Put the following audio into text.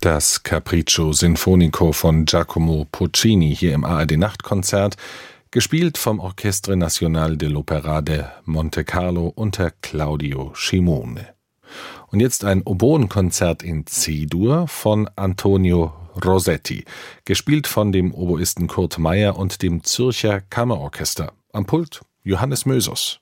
Das Capriccio Sinfonico von Giacomo Puccini hier im ARD-Nachtkonzert, gespielt vom Orchestre Nacional dell'Opera de Monte Carlo unter Claudio Scimone. Und jetzt ein Oboenkonzert in C-Dur von Antonio Rossetti, gespielt von dem Oboisten Kurt Meyer und dem Zürcher Kammerorchester. Am Pult Johannes Mösos.